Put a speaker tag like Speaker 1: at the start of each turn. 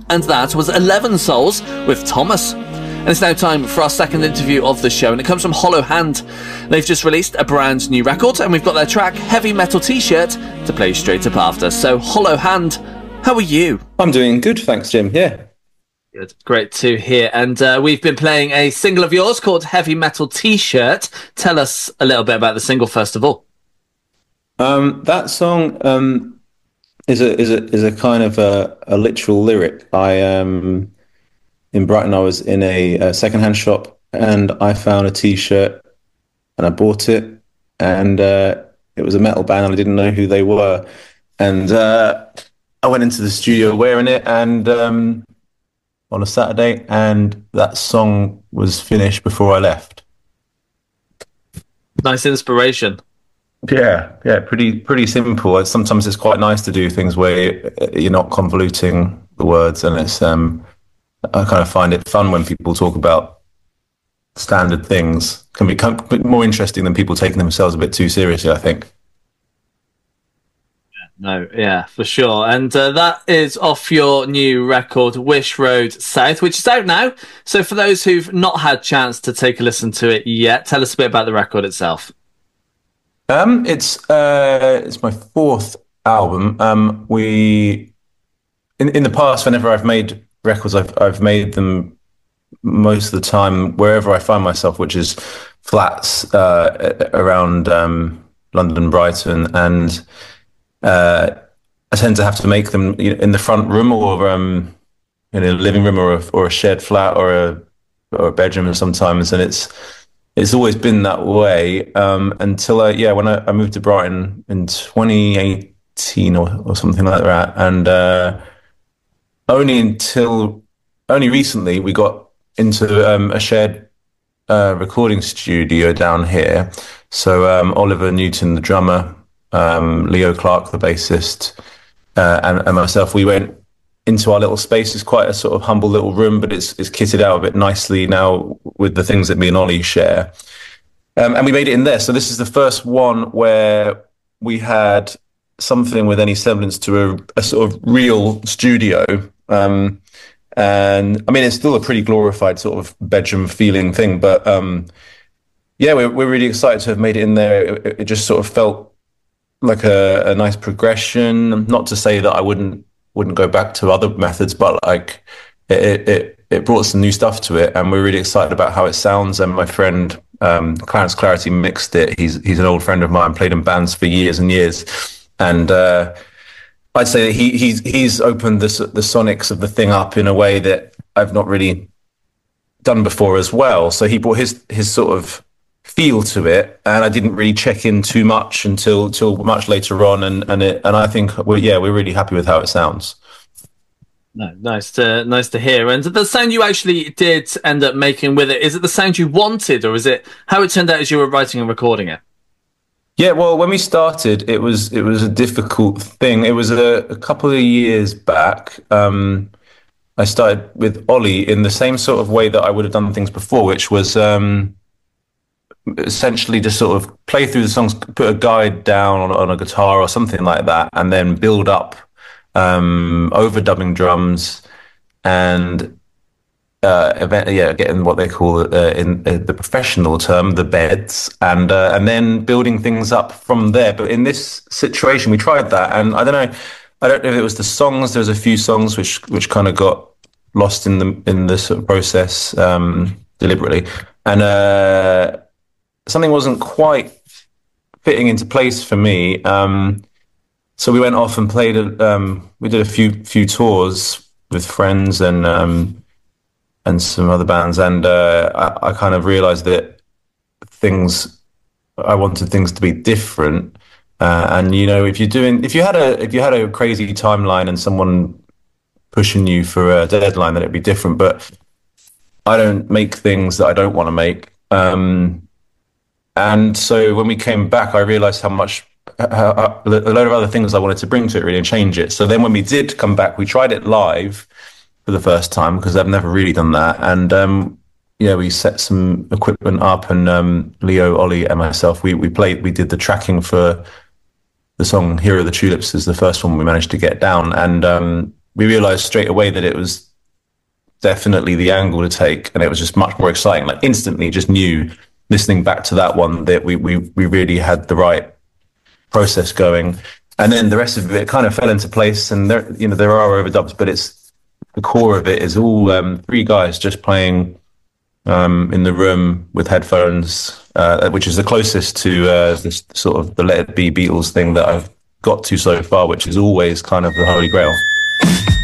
Speaker 1: And that was 11 Souls with Thomas. And it's now time for our second interview of the show, and it comes from Hollow Hand. They've just released a brand new record, and we've got their track Heavy Metal T-Shirt to play straight up after. So, Hollow Hand, how are you?
Speaker 2: I'm doing good, thanks, Jim. Yeah.
Speaker 1: Good. Great to hear. And we've been playing a single of yours called Heavy Metal T-Shirt. Tell us a little bit about the single, first of all.
Speaker 2: That song is a kind of a literal lyric. In Brighton, I was in a secondhand shop and I found a T-shirt and I bought it, and it was a metal band and I didn't know who they were, and I went into the studio wearing it and on a Saturday, and that song was finished before I left.
Speaker 1: Nice inspiration.
Speaker 2: Yeah, pretty simple. Sometimes it's quite nice to do things where you're not convoluting the words, and it's I kind of find it fun when people talk about standard things. Can become a bit more interesting than people taking themselves a bit too seriously, I think.
Speaker 1: No, yeah, for sure. And that is off your new record, Wish Road South, which is out now. So for those who've not had a chance to take a listen to it yet, tell us a bit about the record itself.
Speaker 2: It's my fourth album. We in the past, whenever I've made records, I've made them most of the time wherever I find myself, which is flats around London, Brighton, and I tend to have to make them in the front room or in a living room or a shared flat or a bedroom sometimes, and it's always been that way until when I moved to Brighton in 2018 or something like that, and only recently we got into a shared recording studio down here. So Oliver Newton, the drummer, Leo Clark, the bassist, and myself, we went into our little space. It's quite a sort of humble little room, but it's kitted out a bit nicely now with the things that me and Ollie share. And we made it in there. So this is the first one where we had something with any semblance to a sort of real studio. And I mean, it's still a pretty glorified sort of bedroom feeling thing, but we're really excited to have made it in there. It just sort of felt like a nice progression. Not to say that I wouldn't go back to other methods, but like it brought some new stuff to it, and we're really excited about how it sounds. And my friend Clarence Clarity mixed it. He's an old friend of mine, played in bands for years and years, and I'd say that he's opened the sonics of the thing up in a way that I've not really done before as well. So he brought his sort of feel to it, and I didn't really check in too much until much later on, and I think we're really happy with how it sounds.
Speaker 1: No, nice to hear. And the sound you actually did end up making with it, is it the sound you wanted, or is it how it turned out as you were writing and recording it?
Speaker 2: Yeah, well, when we started, it was a difficult thing. It was a couple of years back. I started with Ollie in the same sort of way that I would have done things before, which was essentially just sort of play through the songs, put a guide down on a guitar or something like that, and then build up overdubbing drums and getting what they call in the professional term the beds, and then building things up from there. But in this situation, we tried that, and I don't know if it was the songs. There's a few songs which kind of got lost in the sort of process deliberately, and something wasn't quite fitting into place for me. So we went off and played. We did a few tours with friends and some other bands, and I kind of realised that I wanted things to be different. And if you had a crazy timeline and someone pushing you for a deadline, then it'd be different. But I don't make things that I don't want to make. And so when we came back, I realised how a load of other things I wanted to bring to it really and change it. So then when we did come back, we tried it live for the first time because I've never really done that. And we set some equipment up, and Leo, Ollie, and myself, we did the tracking for the song "Hero of the Tulips" is the first one we managed to get down, and we realized straight away that it was definitely the angle to take, and it was just much more exciting. Like instantly, just knew listening back to that one that we really had the right process going, and then the rest of it kind of fell into place. And there are overdubs, but it's the core of it is all three guys just playing in the room with headphones, which is the closest to this sort of the Let It Be Beatles thing that I've got to so far, which is always kind of the holy grail.